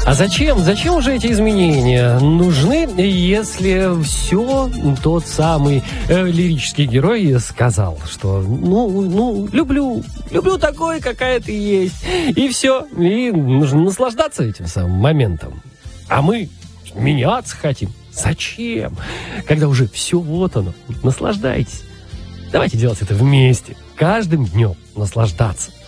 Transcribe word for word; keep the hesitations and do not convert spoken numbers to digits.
А зачем? Зачем же эти изменения нужны, если все тот самый э, лирический герой сказал, что ну, ну, люблю, люблю такой, какая ты есть, и все, и нужно наслаждаться этим самым моментом. А мы меняться хотим. Зачем? Когда уже все вот оно, наслаждайтесь. Давайте делать это вместе, каждым днем наслаждаться.